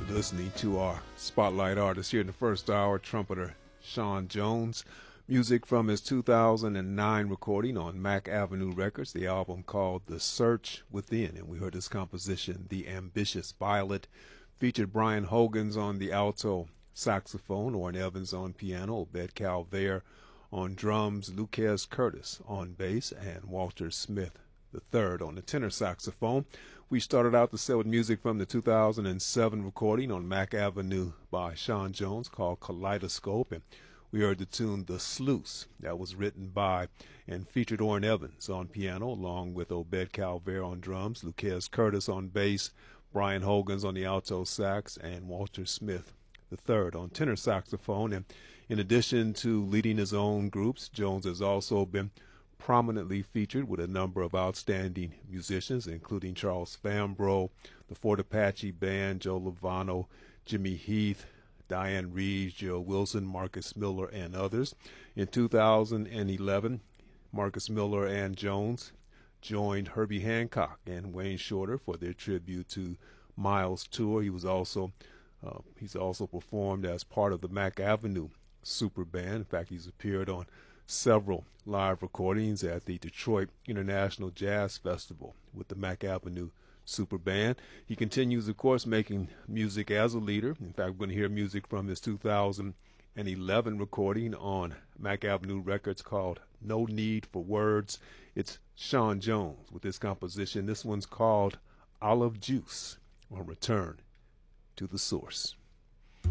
listening to our spotlight artist here in the first hour, trumpeter Sean Jones. Music from his 2009 recording on Mack Avenue Records, the album called The Search Within. And we heard his composition, The Ambitious Violet, featured Brian Hogans on the alto saxophone, Orrin Evans on piano, Obed Calvaire on drums, Lucas Curtis on bass, and Walter Smith III on the tenor saxophone. We started out the set with music from the 2007 recording on Mack Avenue by Sean Jones called Kaleidoscope, and we heard the tune The Sluice that was written by and featured Orrin Evans on piano along with Obed Calvaire on drums, Lucas Curtis on bass, Brian Hogans on the alto sax, and Walter Smith III on tenor saxophone. And in addition to leading his own groups, Jones has also been prominently featured with a number of outstanding musicians, including Charles Fambrough, the Fort Apache Band, Joe Lovano, Jimmy Heath, Diane Reeves, Joe Wilson, Marcus Miller, and others. In 2011, Marcus Miller and Jones joined Herbie Hancock and Wayne Shorter for their tribute to Miles tour. He's also performed as part of the Mack Avenue Super Band. In fact, he's appeared on several live recordings at the Detroit International Jazz Festival with the Mack Avenue Super Band. He continues, of course, making music as a leader. In fact, we're going to hear music from his 2011 recording on Mack Avenue Records called No Need for Words. It's Sean Jones with this composition. This one's called Olive Juice on Return to the Source.